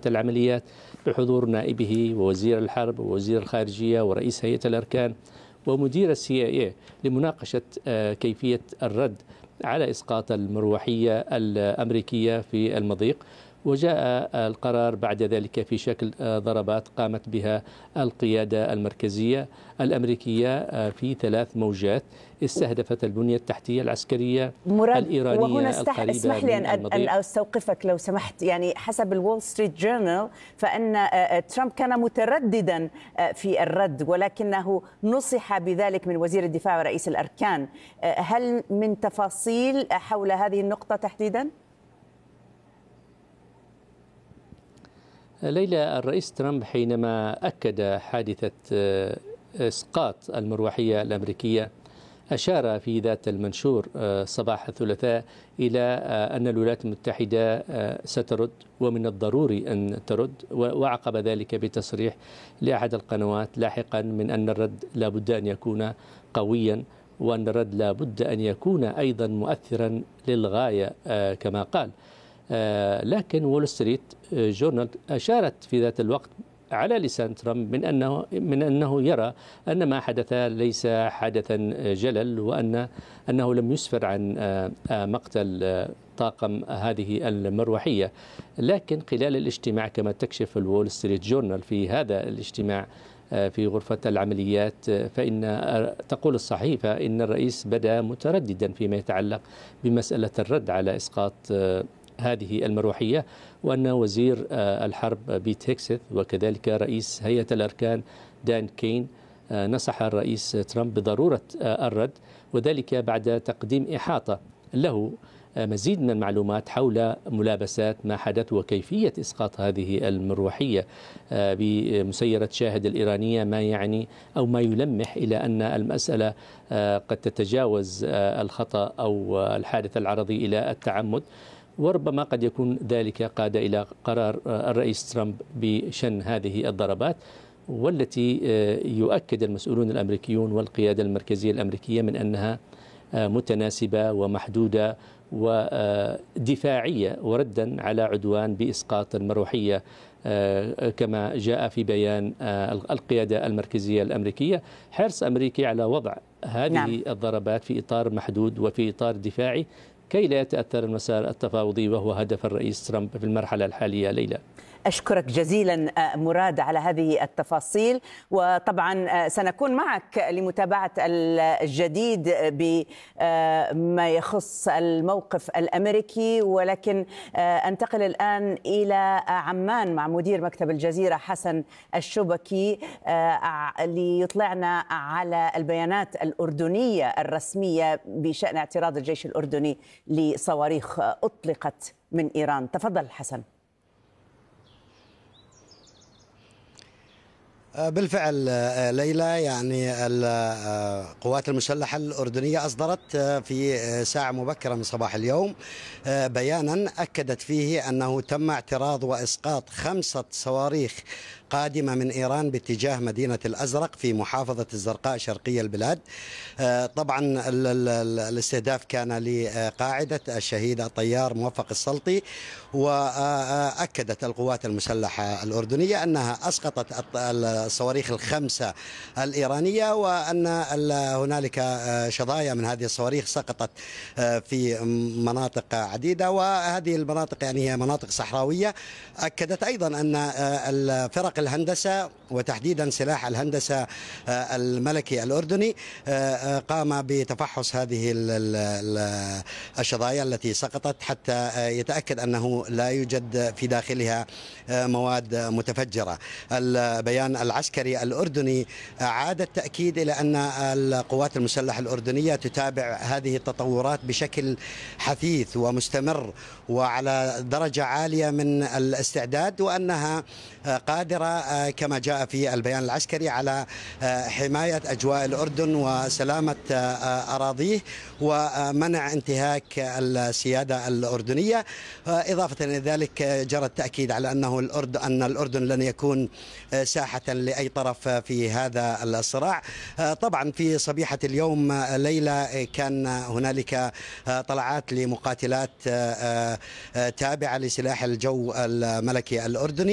العمليات بحضور نائبه ووزير الحرب ووزير الخارجية ورئيس هيئة الأركان ومدير CIA لمناقشة كيفية الرد على إسقاط المروحية الأمريكية في المضيق. وجاء القرار بعد ذلك في شكل ضربات قامت بها القيادة المركزية الأمريكية في 3 موجات استهدفت البنية التحتية العسكرية الإيرانية وهنا القريبة اسمح لي من أن أستوقفك لو سمحت. يعني حسب الول ستريت جورنال فإن ترامب كان مترددا في الرد، ولكنه نصح بذلك من وزير الدفاع ورئيس الأركان. هل من تفاصيل حول هذه النقطة تحديدا؟ ليلى، الرئيس ترامب حينما أكد حادثة إسقاط المروحية الأمريكية أشار في ذات المنشور صباح الثلاثاء إلى أن الولايات المتحدة سترد ومن الضروري أن ترد، وعقب ذلك بتصريح لأحد القنوات لاحقا من أن الرد لا بد أن يكون قويا، وأن الرد لا بد أن يكون أيضا مؤثرا للغاية كما قال. لكن وول ستريت جورنال أشارت في ذات الوقت على لسان ترامب من أنه يرى أن ما حدث ليس حدثا جلل، وأنه لم يسفر عن مقتل طاقم هذه المروحية. لكن خلال الاجتماع كما تكشف الوول ستريت جورنال في هذا الاجتماع في غرفة العمليات، فإن تقول الصحيفة إن الرئيس بدأ مترددا فيما يتعلق بمسألة الرد على إسقاط هذه المروحية، وأن وزير الحرب بيت هيكسث وكذلك رئيس هيئة الأركان دان كين نصح الرئيس ترامب بضرورة الرد، وذلك بعد تقديم إحاطة له مزيد من المعلومات حول ملابسات ما حدث وكيفية إسقاط هذه المروحية بمسيرة شاهد الإيرانية، ما يعني أو ما يلمح إلى أن المسألة قد تتجاوز الخطأ أو الحادث العرضي إلى التعمد، وربما قد يكون ذلك قاد إلى قرار الرئيس ترامب بشن هذه الضربات، والتي يؤكد المسؤولون الأمريكيون والقيادة المركزية الأمريكية من أنها متناسبة ومحدودة ودفاعية وردا على عدوان بإسقاط المروحية كما جاء في بيان القيادة المركزية الأمريكية. حرص أمريكي على وضع هذه الضربات في إطار محدود وفي إطار دفاعي كي لا يتأثر المسار التفاوضي، وهو هدف الرئيس ترامب في المرحلة الحالية. ليلى، أشكرك جزيلا مراد على هذه التفاصيل، وطبعا سنكون معك لمتابعة الجديد بما يخص الموقف الأمريكي. ولكن أنتقل الآن إلى عمان مع مدير مكتب الجزيرة حسن الشبكي ليطلعنا على البيانات الأردنية الرسمية بشأن اعتراض الجيش الأردني لصواريخ أطلقت من إيران. تفضل حسن. بالفعل ليلى، يعني القوات المسلحة الأردنية أصدرت في ساعة مبكرة من صباح اليوم بيانا أكدت فيه أنه تم اعتراض وإسقاط 5 صواريخ قادمة من إيران باتجاه مدينة الأزرق في محافظة الزرقاء شرقي البلاد. طبعا الاستهداف كان لقاعدة الشهيد الطيار موفق السلطي، وأكدت القوات المسلحة الأردنية أنها أسقطت الصواريخ ال5 الإيرانية، وأن هنالك شظايا من هذه الصواريخ سقطت في مناطق عديدة، وهذه المناطق يعني هي مناطق صحراوية. أكدت أيضا أن الفرق الهندسة وتحديدا سلاح الهندسة الملكي الأردني قام بتفحص هذه الشظايا التي سقطت حتى يتأكد أنه لا يوجد في داخلها مواد متفجرة. البيان العسكري الأردني أعاد التأكيد إلى أن القوات المسلحة الأردنية تتابع هذه التطورات بشكل حثيث ومستمر وعلى درجة عالية من الاستعداد، وأنها قادرة كما جاء في البيان العسكري على حماية أجواء الأردن وسلامة أراضيه ومنع انتهاك السيادة الأردنية. إضافة إلى ذلك جرى التأكيد على أن الأردن لن يكون ساحة لأي طرف في هذا الصراع. طبعا في صبيحة اليوم ليلى كان هنالك طلعات لمقاتلات تابعة لسلاح الجو الملكي الأردني.